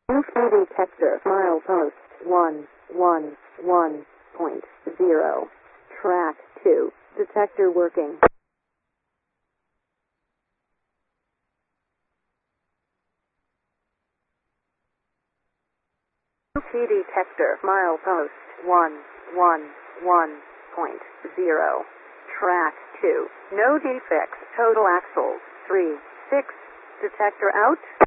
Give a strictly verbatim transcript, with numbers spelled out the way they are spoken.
U P detector milepost one one one point zero. Track two. Detector working. U P detector milepost one one one point zero. Track two. No defects. Total axles three six. Detector out.